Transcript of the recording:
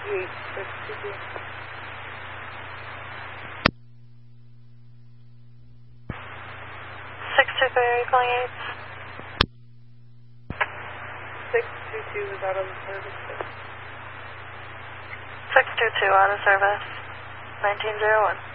622. 623, are you calling 8? 622 is out of the service. 622 out of service. 1901.